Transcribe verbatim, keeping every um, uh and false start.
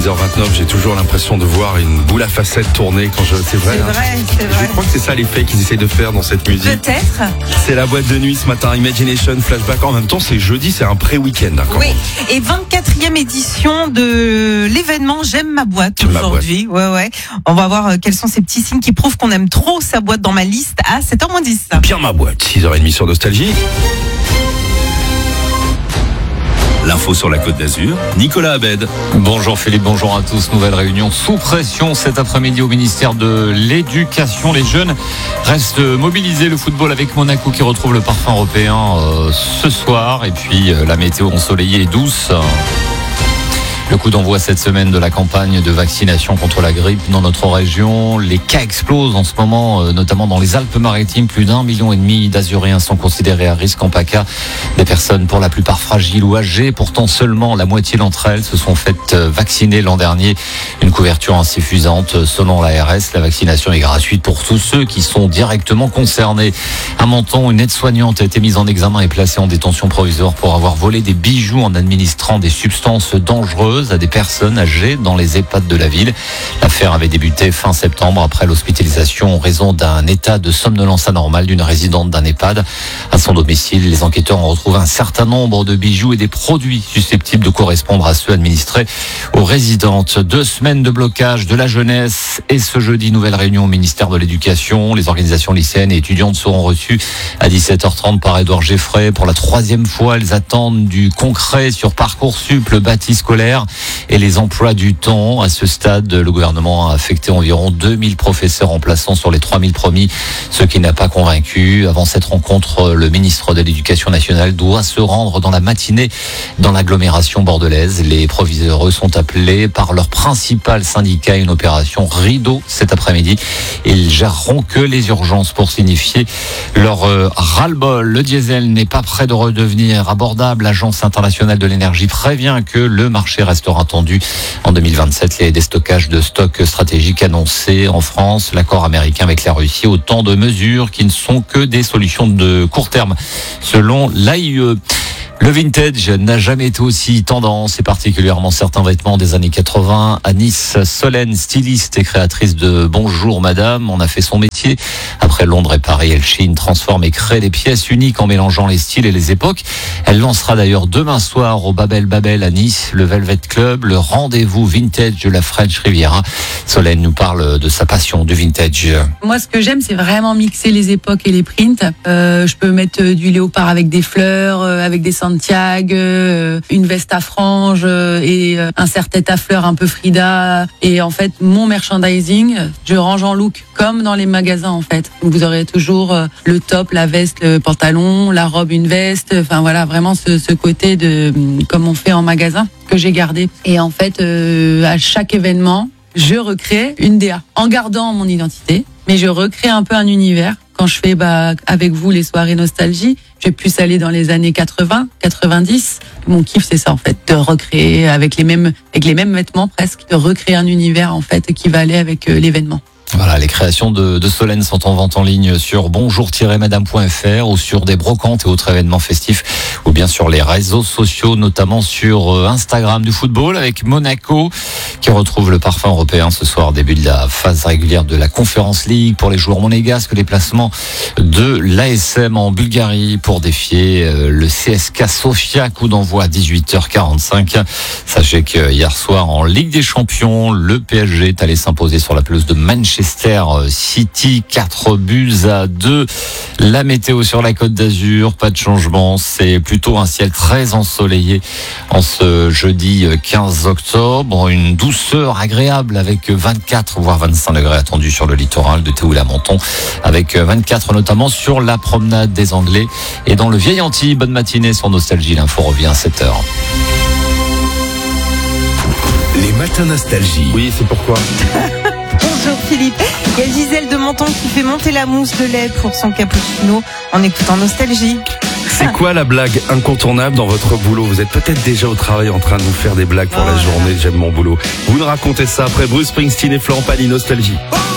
six heures vingt-neuf, j'ai toujours l'impression de voir une boule à facettes tourner quand je... C'est vrai, C'est hein. vrai, c'est vrai. Je crois que c'est ça l'effet qu'ils essaient de faire dans cette musique. Peut-être. C'est la boîte de nuit ce matin, Imagination, Flashback. En même temps, c'est jeudi, c'est un pré-week-end. Hein, quand Oui, même. et vingt-quatrième édition de l'événement J'aime ma boîte J'aime ma aujourd'hui. Ouais, ouais. On va voir euh, quels sont ces petits signes qui prouvent qu'on aime trop sa boîte dans ma liste à sept heures moins dix. Bien ma boîte, six heures trente sur Nostalgie. L'info sur la Côte d'Azur, Nicolas Abed. Bonjour Philippe, bonjour à tous. Nouvelle réunion sous pression cet après-midi au ministère de l'Éducation. Les jeunes restent mobilisés. Le football avec Monaco qui retrouve le parfum européen euh, ce soir. Et puis euh, la météo ensoleillée et douce. Le coup d'envoi cette semaine de la campagne de vaccination contre la grippe dans notre région. Les cas explosent en ce moment, notamment dans les Alpes-Maritimes. Plus d'un million et demi d'Azuréens sont considérés à risque en PACA. Des personnes pour la plupart fragiles ou âgées. Pourtant, seulement la moitié d'entre elles se sont faites vacciner l'an dernier. Une couverture insuffisante. Selon l'A R S, la vaccination est gratuite pour tous ceux qui sont directement concernés. À Menton, une aide-soignante a été mise en examen et placée en détention provisoire pour avoir volé des bijoux en administrant des substances dangereuses à des personnes âgées dans les EHPAD de la ville. L'affaire avait débuté fin septembre après l'hospitalisation en raison d'un état de somnolence anormale d'une résidente d'un EHPAD. À son domicile, les enquêteurs ont retrouvé un certain nombre de bijoux et des produits susceptibles de correspondre à ceux administrés aux résidentes. Deux semaines de blocage de la jeunesse et ce jeudi, nouvelle réunion au ministère de l'Éducation. Les organisations lycéennes et étudiantes seront reçues à dix-sept heures trente par Édouard Geffray. Pour la troisième fois, elles attendent du concret sur Parcoursup, le bâti scolaire et les emplois du temps. À ce stade, le gouvernement a affecté environ deux mille professeurs remplaçants sur les trois mille promis, ce qui n'a pas convaincu. Avant cette rencontre, le ministre de l'Éducation nationale doit se rendre dans la matinée dans l'agglomération bordelaise. Les proviseurs sont appelés par leur principal syndicat à une opération rideau cet après-midi. Ils géreront que les urgences pour signifier leur euh, ras-le-bol. Le diesel n'est pas prêt de redevenir abordable. L'Agence internationale de l'énergie prévient que le marché restera tendu en deux mille vingt-sept. Les destockages de stocks stratégiques annoncés en France, l'accord américain avec la Russie, autant de mesures qui ne sont que des solutions de court terme, selon l'A I E. Le vintage n'a jamais été aussi tendance, et particulièrement certains vêtements des années quatre-vingts. À Nice, Solène, styliste et créatrice de Bonjour Madame, en a fait son métier. Après Londres et Paris, elle chine, transforme et crée des pièces uniques en mélangeant les styles et les époques. Elle lancera d'ailleurs demain soir au Babel Babel à Nice, le Velvet Club, le rendez-vous vintage de la French Riviera. Solène nous parle de sa passion du vintage. Moi, ce que j'aime, c'est vraiment mixer les époques et les prints. Euh, je peux mettre du léopard avec des fleurs, euh, avec des Santiago, euh, une veste à franges euh, et euh, un serre-tête à fleurs un peu Frida. Et en fait, mon merchandising, je range en look comme dans les magasins en fait. Donc, vous aurez toujours euh, le top, la veste, le pantalon, la robe, une veste. Enfin voilà, vraiment ce, ce côté de comme on fait en magasin que j'ai gardé. Et en fait, euh, à chaque événement, je recrée une D A en gardant mon identité, mais je recrée un peu un univers. Quand je fais bah, avec vous les soirées nostalgie, je vais plus aller dans les années quatre-vingts, quatre-vingt-dix. Mon kiff, c'est ça en fait, de recréer avec les mêmes, avec les mêmes vêtements presque, de recréer un univers en fait qui va aller avec euh, l'événement. Voilà, les créations de, de Solène sont en vente en ligne sur bonjour tiret madame point f r ou sur des brocantes et autres événements festifs ou bien sur les réseaux sociaux, notamment sur Instagram du football avec Monaco qui retrouve le parfum européen ce soir, début de la phase régulière de la Conference League pour les joueurs monégasques, déplacement de l'A S M en Bulgarie pour défier le C S K Sofia, coup d'envoi à dix-huit heures quarante-cinq. Sachez que hier soir en Ligue des Champions, le P S G est allé s'imposer sur la pelouse de Manchester City, quatre buts à deux. La météo sur la Côte d'Azur, pas de changement, c'est plutôt un ciel très ensoleillé en ce jeudi quinze octobre, une douceur agréable avec vingt-quatre voire vingt-cinq degrés attendus sur le littoral de Théoul à Menton, avec vingt-quatre notamment sur la promenade des Anglais et dans le Vieil Antilles. Bonne matinée sur Nostalgie, l'info revient à sept heures. Les matins nostalgie. Oui, c'est pourquoi. Bonjour Philippe. Il y a Gisèle de Menton qui fait monter la mousse de lait pour son cappuccino en écoutant Nostalgie. C'est quoi la blague incontournable dans votre boulot? Vous êtes peut-être déjà au travail en train de nous faire des blagues pour oh la journée. J'aime mon boulot. Vous nous racontez ça après Bruce Springsteen et Florent Pagny, Nostalgie.